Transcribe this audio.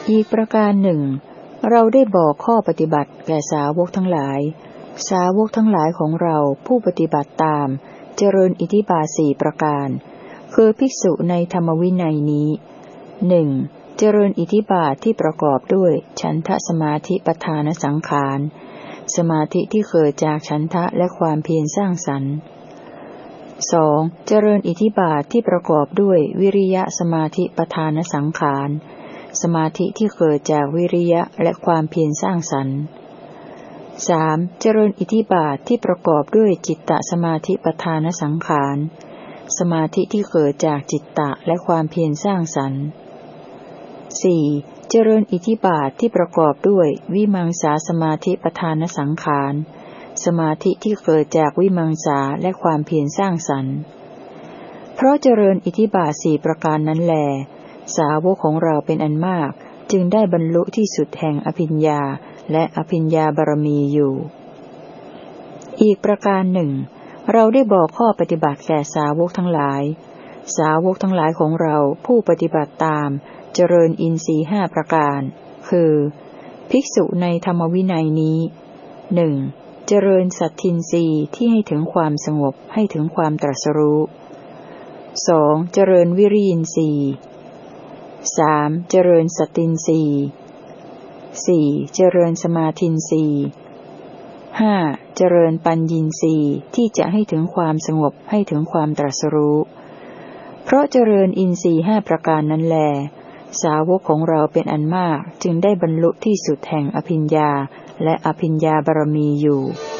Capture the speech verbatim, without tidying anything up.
อีกประการหนึ่งเราได้บอกข้อปฏิบัติแก่สาวกทั้งหลายสาวกทั้งหลายของเราผู้ปฏิบัติตามเจริญอิทธิบาทสี่ประการคือภิกษุในธรรมวินัยนี้หนึ่งเจริญอิทธิบาทที่ประกอบด้วยฉันทะสมาธิประธานสังขารสมาธิที่เกิดจากฉันทะและความเพียรสร้างสรรค์สองเจริญอิทธิบาทที่ประกอบด้วยวิริยะสมาธิประธานสังขารสมาธิที่เกิดจากวิริยะและความเพียรสร้างสรรค์สามเจริญอิทธิบาทที่ประกอบด้วยจิตตสมาธิประธานสังขารสมาธิที่เกิดจากจิตตะและความเพียรสร้างสรรค์สี่เจริญอิทธิบาทที่ประกอบด้วยวิมังสาสมาธิประธานสังขารสมาธิที่เกิดจากวิมังสาและความเพียรสร้างสรรค์เพราะเจริญอิทธิบาทสี่ประการนั้นแลสาวกของเราเป็นอันมากจึงได้บรรลุที่สุดแห่งอภิญญาและอภิญญาบารมีอยู่อีกประการหนึ่งเราได้บอกข้อปฏิบัติแก่สาวกทั้งหลายสาวกทั้งหลายของเราผู้ปฏิบัติตามเจริญอินทรีย์ห้าประการคือภิกษุในธรรมวินัยนี้หนึ่งเจริญสัตทินทรีย์ที่ให้ถึงความสงบให้ถึงความตรัสรู้สองเจริญวิริยินทรีย์สามเจริญสตินทรีย์สี่เจริญสมาธินทรีย์ห้าเจริญปัญญินทรีย์ที่จะให้ถึงความสงบให้ถึงความตรัสรู้เพราะเจริญอินทรีย์ห้าประการนั้นแลสาวกของเราเป็นอันมากจึงได้บรรลุที่สุดแห่งอภิญญาและอภิญญาบารมีอยู่